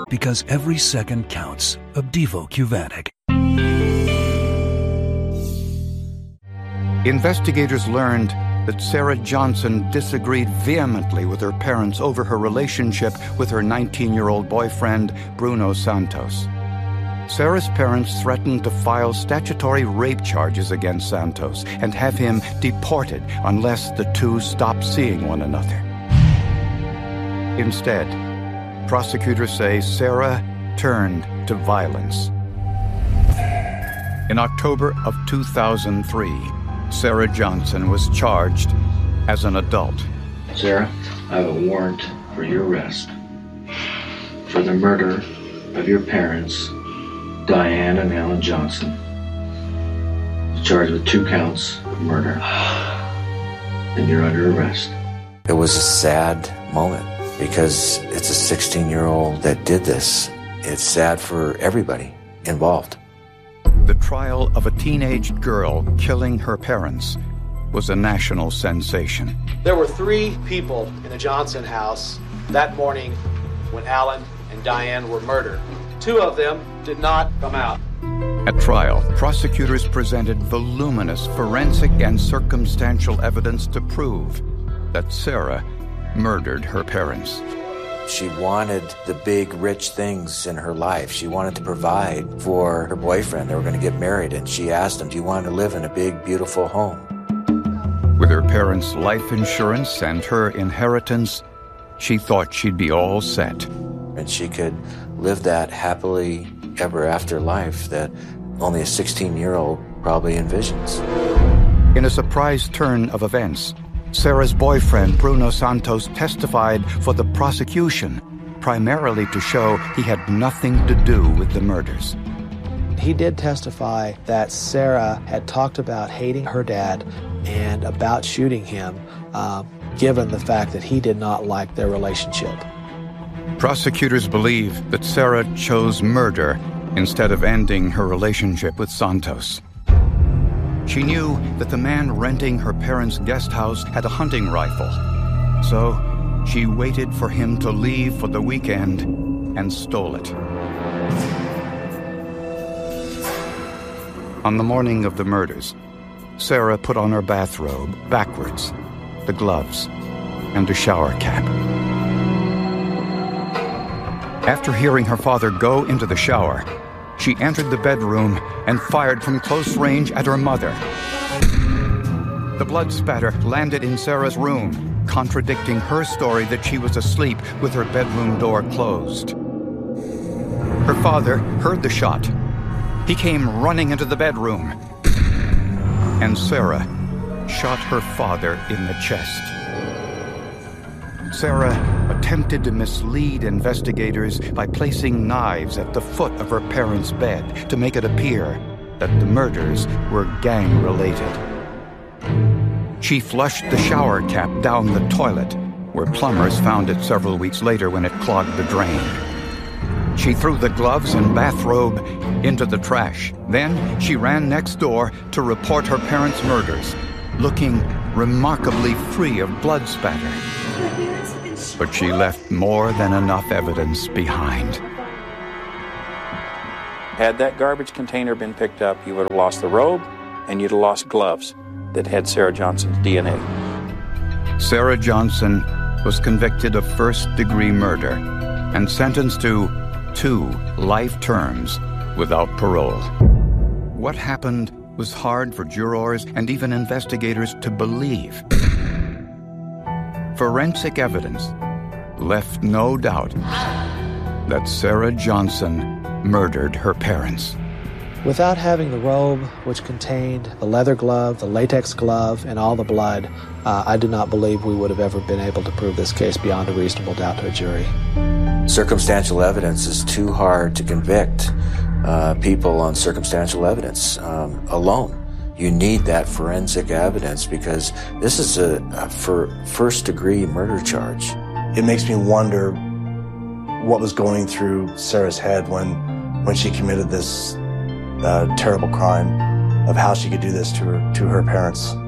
Because every second counts. Opdivo Qvantig. Investigators learned that Sarah Johnson disagreed vehemently with her parents over her relationship with her 19-year-old boyfriend, Bruno Santos. Sarah's parents threatened to file statutory rape charges against Santos and have him deported unless the two stopped seeing one another. Instead, prosecutors say Sarah turned to violence. In October of 2003, Sarah Johnson was charged as an adult. Sarah, I have a warrant for your arrest for the murder of your parents, Diane and Alan Johnson. You're charged with 2 counts of murder, and you're under arrest. It was a sad moment because it's a 16-year-old that did this. It's sad for everybody involved. The trial of a teenage girl killing her parents was a national sensation. There were 3 people in the Johnson house that morning when Alan and Diane were murdered. 2 of them did not come out. At trial, prosecutors presented voluminous forensic and circumstantial evidence to prove that Sarah murdered her parents. She wanted the big, rich things in her life. She wanted to provide for her boyfriend. They were going to get married, and she asked him, do you want to live in a big, beautiful home? With her parents' life insurance and her inheritance, she thought she'd be all set. And she could live that happily ever after life that only a 16-year-old probably envisions. In a surprise turn of events, Sarah's boyfriend, Bruno Santos, testified for the prosecution, primarily to show he had nothing to do with the murders. He did testify that Sarah had talked about hating her dad and about shooting him, given the fact that he did not like their relationship. Prosecutors believe that Sarah chose murder instead of ending her relationship with Santos. She knew that the man renting her parents' guest house had a hunting rifle, so she waited for him to leave for the weekend and stole it. On the morning of the murders, Sarah put on her bathrobe backwards, the gloves, and a shower cap. After hearing her father go into the shower, she entered the bedroom and fired from close range at her mother. The blood spatter landed in Sarah's room, contradicting her story that she was asleep with her bedroom door closed. Her father heard the shot. He came running into the bedroom, and Sarah shot her father in the chest. Sarah attempted to mislead investigators by placing knives at the foot of her parents' bed to make it appear that the murders were gang-related. She flushed the shower cap down the toilet, where plumbers found it several weeks later when it clogged the drain. She threw the gloves and bathrobe into the trash. Then she ran next door to report her parents' murders, looking remarkably free of blood spatter. But she left more than enough evidence behind. Had that garbage container been picked up, you would have lost the robe and you'd have lost gloves that had Sarah Johnson's DNA. Sarah Johnson was convicted of first-degree murder and sentenced to 2 life terms without parole. What happened was hard for jurors and even investigators to believe. Forensic evidence left no doubt that Sarah Johnson murdered her parents. Without having the robe, which contained the leather glove, the latex glove, and all the blood, I do not believe we would have ever been able to prove this case beyond a reasonable doubt to a jury. Circumstantial evidence is too hard to convict people on circumstantial evidence alone. You need that forensic evidence because this is a first-degree murder charge. It makes me wonder what was going through Sarah's head when she committed this terrible crime, of how she could do this to her parents.